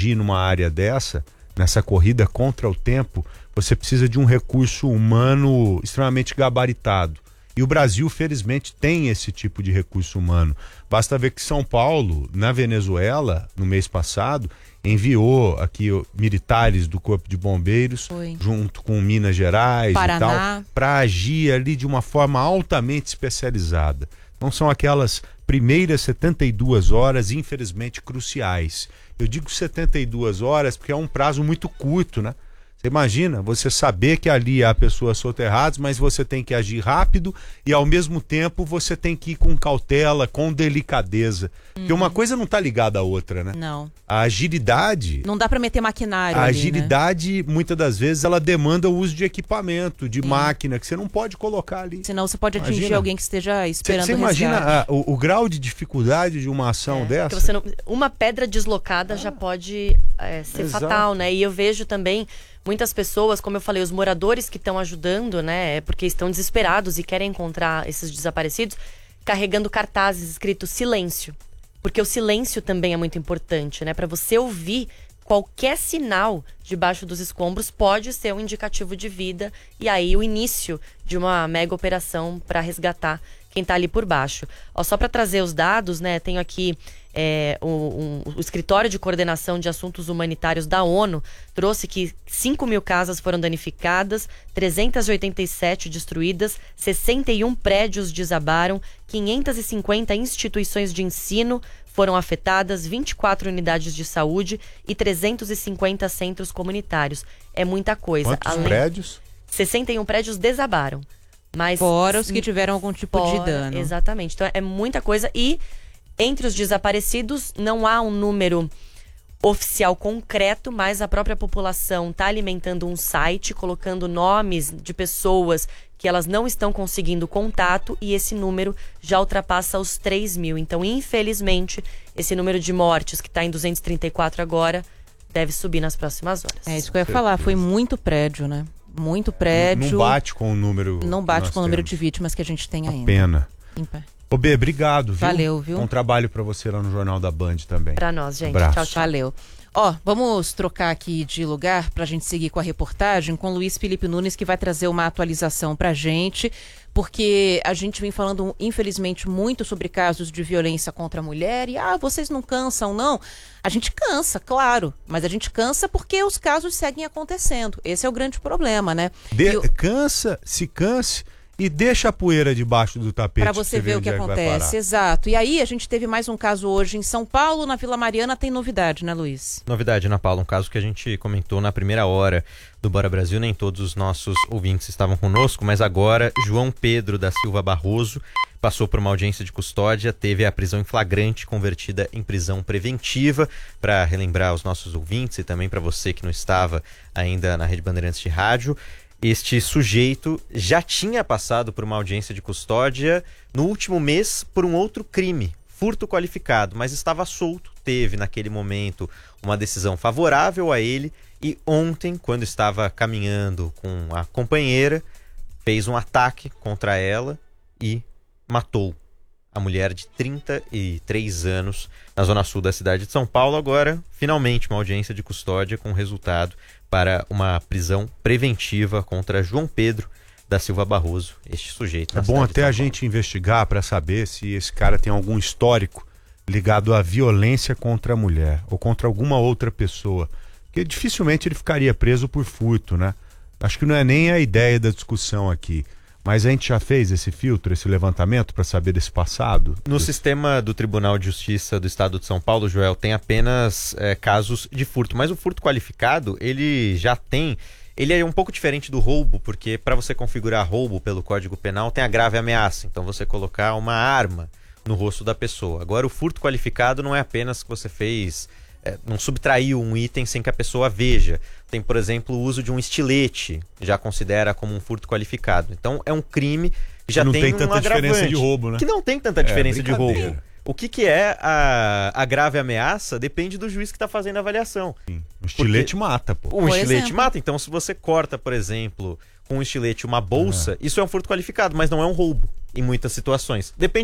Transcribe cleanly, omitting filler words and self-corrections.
agir numa área dessa, nessa corrida contra o tempo, você precisa de um recurso humano extremamente gabaritado. E o Brasil, felizmente, tem esse tipo de recurso humano. Basta ver que São Paulo, na Venezuela, no mês passado, enviou aqui militares do Corpo de Bombeiros, junto com Minas Gerais Paraná, e tal, para agir ali de uma forma altamente especializada. Então são aquelas primeiras 72 horas, infelizmente, cruciais. Eu digo 72 horas porque é um prazo muito curto, né? Você imagina, você saber que ali há pessoas soterradas, mas você tem que agir rápido e ao mesmo tempo você tem que ir com cautela, com delicadeza. Porque uma coisa não está ligada à outra, né? Não. A agilidade... Não dá para meter maquinário A ali, agilidade, né? Muitas das vezes, ela demanda o uso de equipamento, de máquina, que você não pode colocar ali. Senão você pode atingir alguém que esteja esperando Você imagina o grau de dificuldade de uma ação dessa? Você uma pedra deslocada já pode ser fatal, né? E eu vejo também... Muitas pessoas, como eu falei, os moradores que estão ajudando, né, porque estão desesperados e querem encontrar esses desaparecidos, carregando cartazes escritos silêncio. Porque o silêncio também é muito importante, né? Para você ouvir qualquer sinal debaixo dos escombros pode ser um indicativo de vida e aí o início de uma mega operação para resgatar quem está ali por baixo. Ó, só para trazer os dados, né, tenho aqui o Escritório de Coordenação de Assuntos Humanitários da ONU trouxe que 5.000 casas foram danificadas, 387 destruídas, 61 prédios desabaram, 550 instituições de ensino foram afetadas, 24 unidades de saúde e 350 centros comunitários. É muita coisa. Quantos prédios? 61 prédios desabaram. Mas fora os que tiveram algum tipo de dano. Exatamente. Então é muita coisa. E entre os desaparecidos não há um número oficial concreto, mas a própria população está alimentando um site, colocando nomes de pessoas que elas não estão conseguindo contato e esse número já ultrapassa os 3.000. Então, infelizmente, esse número de mortes que está em 234 agora deve subir nas próximas horas. É isso que eu ia falar. Foi muito prédio, né? Muito prédio. Não bate com o número. Não bate com o número de vítimas que a gente tem ainda. Pena. Ô B, obrigado, viu? Valeu, viu? Bom trabalho pra você lá no Jornal da Band também. Pra nós, gente. Abraço. Tchau, tchau. Valeu. Ó, vamos trocar aqui de lugar pra gente seguir com a reportagem com o Luiz Felipe Nunes, que vai trazer uma atualização pra gente, porque a gente vem falando, infelizmente, muito sobre casos de violência contra a mulher e, vocês não cansam, não? A gente cansa, claro, mas a gente cansa porque os casos seguem acontecendo. Esse é o grande problema, né? Cansa, se canse e deixa a poeira debaixo do tapete. Para você ver o que acontece, exato. E aí a gente teve mais um caso hoje em São Paulo, na Vila Mariana. Tem novidade, né, Luiz? Novidade, Ana Paula, um caso que a gente comentou na primeira hora do Bora Brasil. Nem todos os nossos ouvintes estavam conosco, mas agora João Pedro da Silva Barroso passou por uma audiência de custódia, teve a prisão em flagrante convertida em prisão preventiva. Para relembrar os nossos ouvintes e também para você que não estava ainda na Rede Bandeirantes de Rádio, este sujeito já tinha passado por uma audiência de custódia no último mês por um outro crime, furto qualificado, mas estava solto. Teve naquele momento uma decisão favorável a ele e ontem, quando estava caminhando com a companheira, fez um ataque contra ela e matou a mulher de 33 anos na zona sul da cidade de São Paulo. Agora, finalmente, uma audiência de custódia com resultado para uma prisão preventiva contra João Pedro da Silva Barroso, este sujeito. É bom até a gente investigar para saber se esse cara tem algum histórico ligado à violência contra a mulher ou contra alguma outra pessoa, porque dificilmente ele ficaria preso por furto, né? Acho que não é nem a ideia da discussão aqui. Mas a gente já fez esse filtro, esse levantamento para saber desse passado? No sistema do Tribunal de Justiça do Estado de São Paulo, Joel, tem apenas casos de furto. Mas o furto qualificado, ele já tem... Ele é um pouco diferente do roubo, porque para você configurar roubo pelo Código Penal tem a grave ameaça. Então você colocar uma arma no rosto da pessoa. Agora o furto qualificado não é apenas que você fez... não subtraiu um item sem que a pessoa veja. Tem, por exemplo, o uso de um estilete, já considera como um furto qualificado. Então é um crime que já tem um tanta diferença de roubo, né? Que não tem tanta diferença de roubo. O que é a grave ameaça depende do juiz que está fazendo a avaliação. Sim. Um estilete mata, pô. Um estilete mata. Então, se você corta, por exemplo, com um estilete uma bolsa, isso é um furto qualificado, mas não é um roubo em muitas situações. Depende